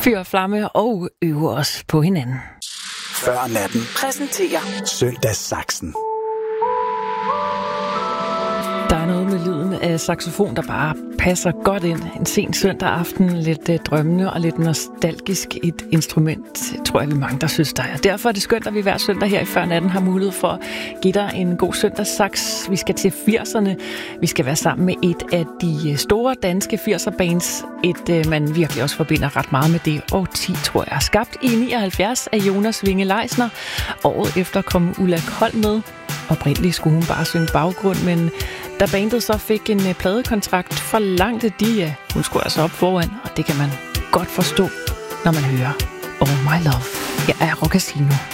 Fyr flamme og øve os på hinanden. Før natten præsenterer Søndagssaksen. Der er noget med lyden af saxofon, der bare passer godt ind. En sen søndag aften, lidt drømmende og lidt nostalgisk et instrument, tror jeg, vi mange, der synes, der er. Derfor er det skønt, at vi hver søndag her i Før Natten har mulighed for at give dig en god søndagssaks. Vi skal til 80'erne. Vi skal være sammen med et af de store danske 80'er-bands. Et, man virkelig også forbinder ret meget med det årti, tror jeg. Skabt i 79 af Jonas Winge Leisner. Året efter kom Ulla Kold med. Oprindeligt skulle hun bare synge baggrund, men da bandet så fik en pladekontrakt, forlangte de, at hun skulle altså op foran, og det kan man godt forstå, når man hører Oh My Love. Her er Rock Casino.